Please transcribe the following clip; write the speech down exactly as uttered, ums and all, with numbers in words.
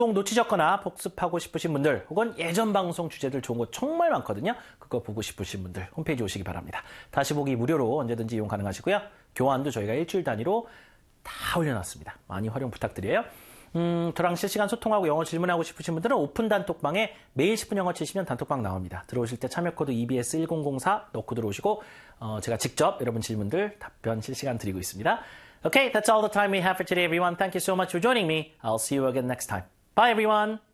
놓치셨거나 복습하고 싶으신 분들 혹은 예전 방송 주제들 좋은 거 정말 많거든요. 그거 보고 싶으신 분들 홈페이지 오시기 바랍니다. 다시 보기 무료로 언제든지 이용 가능하시고요. 교환도 저희가 일주일 단위로 다 올려놨습니다. 많이 활용 부탁드려요. 음, 저랑 실시간 소통하고 영어 질문하고 싶으신 분들은 오픈 단톡방에 매일 십 분 영어 치시면 단톡방 나옵니다. 들어오실 때 참여 코드 이비에스 일공공사 넣고 들어오시고 어, 제가 직접 여러분 질문들 답변 실시간 드리고 있습니다. Okay, that's all the time we have for today, everyone. Thank you so much for joining me. I'll see you again next time. Bye, everyone.